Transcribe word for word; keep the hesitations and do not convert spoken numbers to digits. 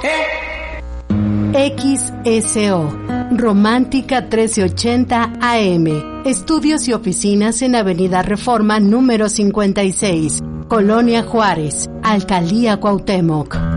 ¿Eh? X S O, Romántica trece ochenta A M, estudios y oficinas en Avenida Reforma número cincuenta y seis, Colonia Juárez, Alcaldía Cuauhtémoc.